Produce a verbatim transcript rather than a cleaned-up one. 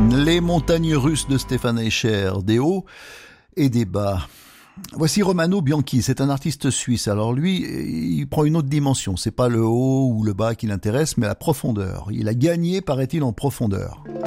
Les montagnes russes de Stéphane Eicher, des hauts et des bas. Voici Romano Bianchi, c'est un artiste suisse. Alors lui, il prend une autre dimension. C'est pas le haut ou le bas qui l'intéresse, mais la profondeur. Il a gagné, paraît-il, en profondeur.